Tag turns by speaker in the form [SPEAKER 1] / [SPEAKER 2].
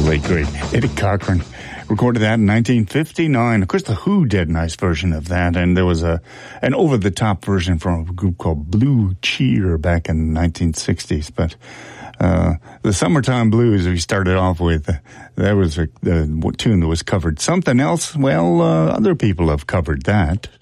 [SPEAKER 1] late great Eddie Cochran recorded that in 1959. Of course, the Who did a nice version of that, and there was an over-the-top version from a group called Blue Cheer back in the 1960s. But the Summertime Blues we started off with, that was a tune that was covered. Something else, well, other people have covered that.